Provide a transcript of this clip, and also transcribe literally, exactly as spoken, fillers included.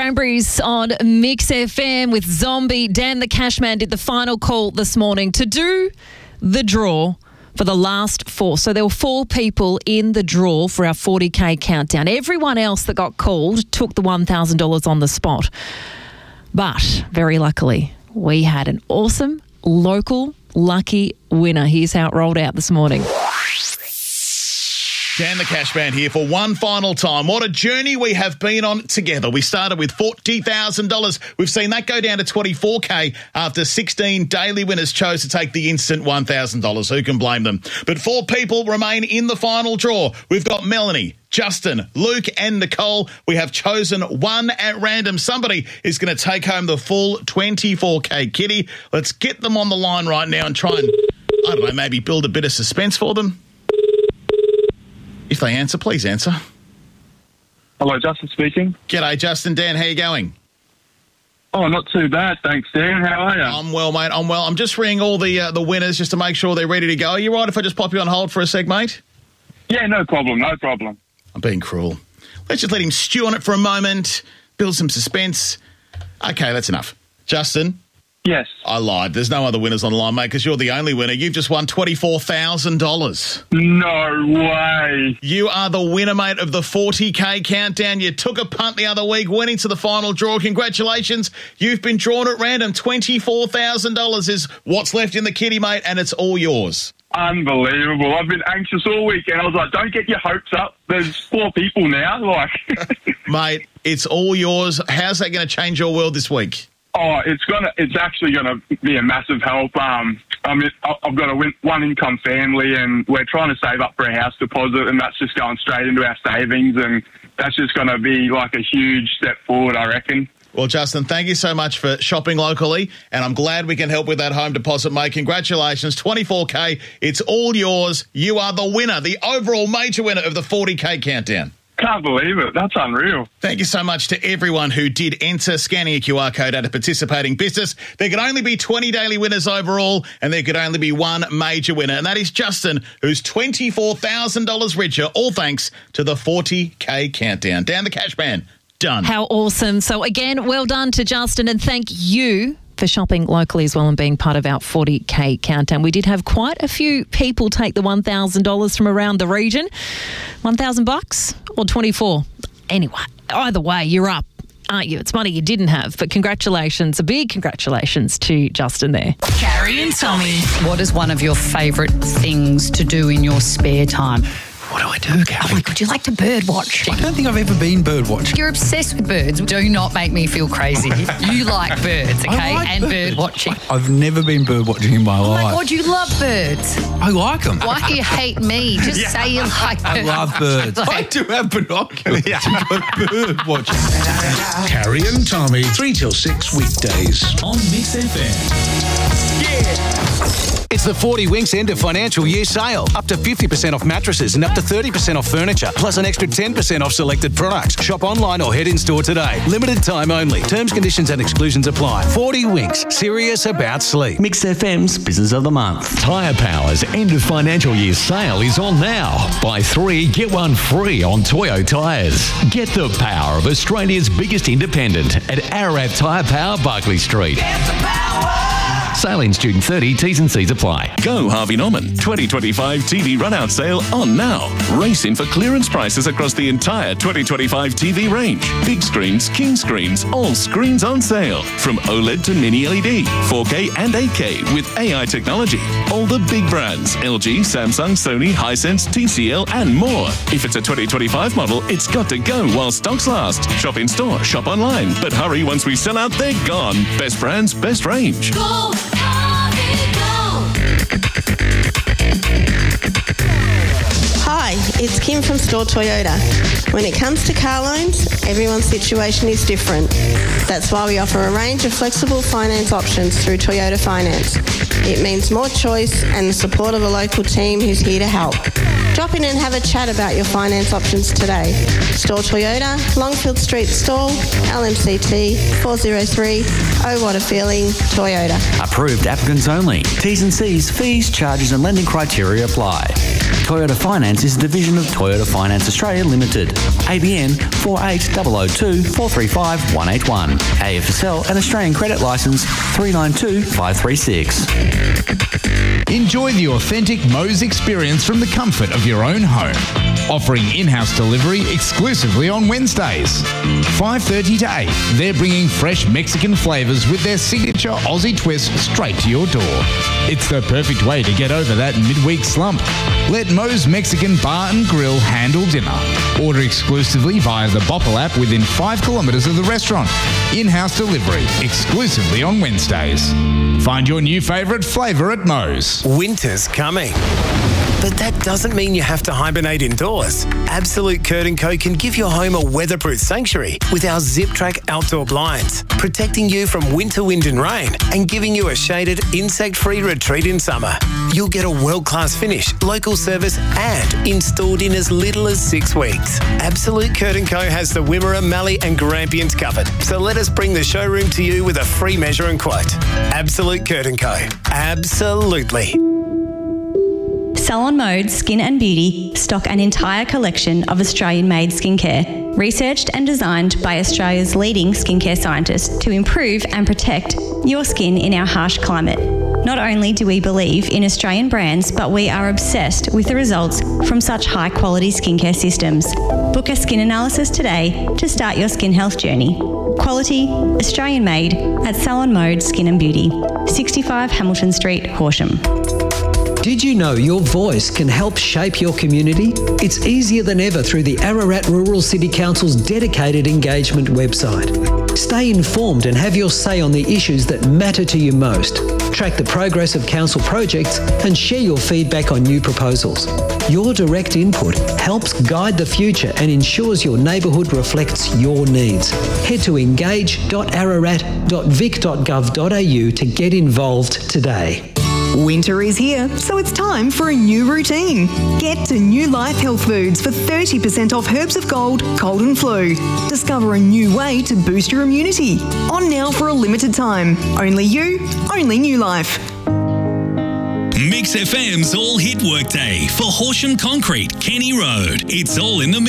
Cranberries on Mix F M with Zombie. Dan the Cashman did the final call this morning to do the draw for the last four. So there were four people in the draw for our forty K countdown. Everyone else that got called took the one thousand dollars on the spot. But very luckily, we had an awesome local lucky winner. Here's how it rolled out this morning. Dan the Cashman here for one final time. What a journey we have been on together. We started with forty thousand dollars. We've seen that go down to twenty-four K after sixteen daily winners chose to take the instant one thousand dollars. Who can blame them? But four people remain in the final draw. We've got Melanie, Justin, Luke and Nicole. We have chosen one at random. Somebody is going to take home the full twenty-four K kitty. Let's get them on the line right now and try and, I don't know, maybe build a bit of suspense for them. If they answer, please answer. Hello, Justin speaking. G'day, Justin. Dan, how you going? Oh, not too bad, thanks, Dan. How are you? I'm well, mate. I'm well. I'm just ringing all the uh, the winners just to make sure they're ready to go. Are you right if I just pop you on hold for a sec, mate? Yeah, no problem, no problem. I'm being cruel. Let's just let him stew on it for a moment, build some suspense. Okay, that's enough. Justin? Yes. I lied. There's no other winners on the line, mate, because you're the only winner. You've just won twenty-four thousand dollars. No way. You are the winner, mate, of the forty K countdown. You took a punt the other week, went into the final draw. Congratulations. You've been drawn at random. twenty-four thousand dollars is what's left in the kitty, mate, and it's all yours. Unbelievable. I've been anxious all weekend. I was like, don't get your hopes up. There's four people now. Like, Mate, it's all yours. How's that going to change your world this week? Oh, it's gonna. It's actually gonna be a massive help. Um, I mean, I've got a one-income family, and we're trying to save up for a house deposit, and that's just going straight into our savings, and that's just going to be like a huge step forward, I reckon. Well, Justin, thank you so much for shopping locally, and I'm glad we can help with that home deposit, mate. Congratulations, twenty-four K. It's all yours. You are the winner, the overall major winner of the forty K countdown. Can't believe it. That's unreal. Thank you so much to everyone who did enter, scanning a Q R code at a participating business. There could only be twenty daily winners overall, and there could only be one major winner, and that is Justin, who's twenty-four thousand dollars richer, all thanks to the forty K countdown. Dan the Cashman, done. How awesome. So again, well done to Justin, and thank you for shopping locally as well and being part of our forty K countdown. We did have quite a few people take the one thousand dollars from around the region. one thousand bucks or twenty-four. Anyway, either way, you're up, aren't you? It's money you didn't have, but congratulations, a big congratulations to Justin there. Carrie and Tommy. What is one of your favourite things to do in your spare time? What do I do, Carrie? Oh my God, you like to bird watch. I don't think I've ever been bird watching. You're obsessed with birds. Do not make me feel crazy. You like birds, okay? I like and birds. bird watching. I've never been bird watching in my Oh life. my God, you love birds. I like them. Why do you hate me? Just Yeah. say you like birds. I love birds. I do have binoculars. Yeah. Bird watching. Carrie and Tommy, three till six weekdays on Mix F M. Yeah. It's the forty Winks end of financial year sale. Up to fifty percent off mattresses and up to thirty percent off furniture, plus an extra ten percent off selected products. Shop online or head in store today. Limited time only. Terms, conditions and exclusions apply. forty Winks. Serious about sleep. Mix F M's Business of the Month. Tyre Power's end of financial year sale is on now. Buy three, get one free on Toyo tyres. Get the power of Australia's biggest independent at Ararat Tyre Power, Barclay Street. Get the power! Sale in June thirty, T's and C's apply. Go Harvey Norman twenty twenty-five T V run-out sale on now. Race in for clearance prices across the entire twenty twenty-five T V range. Big screens, king screens, all screens on sale. From OLED to mini L E D, four K and eight K with A I technology. All the big brands, L G, Samsung, Sony, Hisense, T C L and more. If it's a twenty twenty-five model, it's got to go while stocks last. Shop in store, shop online. But hurry, once we sell out, they're gone. Best brands, best range. Go! Hi, it's Kim from Store Toyota. When it comes to car loans, everyone's situation is different. That's why we offer a range of flexible finance options through Toyota Finance. It means more choice and the support of a local team who's here to help. Drop in and have a chat about your finance options today. Store Toyota, Longfield Street Store, L M C T four oh three, Oh What a Feeling, Toyota. Approved applicants only. T's and C's, fees, charges and lending criteria apply. Toyota Finance is a division of Toyota Finance Australia Limited. A B N four eight zero zero two four three five one eight one. A F S L and Australian Credit Licence three nine two five three six. Enjoy the authentic Moe's experience from the comfort of your own home. Offering in-house delivery exclusively on Wednesdays. five thirty to eight, they're bringing fresh Mexican flavours with their signature Aussie twist straight to your door. It's the perfect way to get over that midweek slump. Let Moe's Mexican Bar and Grill handle dinner. Order exclusively via the Bopple app within five kilometres of the restaurant. In-house delivery exclusively on Wednesdays. Find your new favourite flavour at Moe's. Winter's coming. But that doesn't mean you have to hibernate indoors. Absolute Curtain Co can give your home a weatherproof sanctuary with our Zip Track outdoor blinds, protecting you from winter wind and rain and giving you a shaded, insect-free retreat in summer. You'll get a world-class finish, local service and installed in as little as six weeks. Absolute Curtain Co has the Wimmera, Mallee and Grampians covered. So let us bring the showroom to you with a free measure and quote. Absolute Curtain Co. Absolutely. Salon Mode Skin and Beauty stock an entire collection of Australian-made skincare, researched and designed by Australia's leading skincare scientists to improve and protect your skin in our harsh climate. Not only do we believe in Australian brands, but we are obsessed with the results from such high-quality skincare systems. Book a skin analysis today to start your skin health journey. Quality, Australian-made at Salon Mode Skin and Beauty, sixty-five Hamilton Street, Horsham. Did you know your voice can help shape your community? It's easier than ever through the Ararat Rural City Council's dedicated engagement website. Stay informed and have your say on the issues that matter to you most. Track the progress of council projects and share your feedback on new proposals. Your direct input helps guide the future and ensures your neighbourhood reflects your needs. Head to engage dot ararat dot vic dot gov dot a u to get involved today. Winter is here, so it's time for a new routine. Get to New Life Health Foods for thirty percent off Herbs of Gold, Cold and Flu. Discover a new way to boost your immunity. On now for a limited time. Only you, only New Life. Mix F M's All Hit Workday for Horsham Concrete, Kenny Road. It's all in the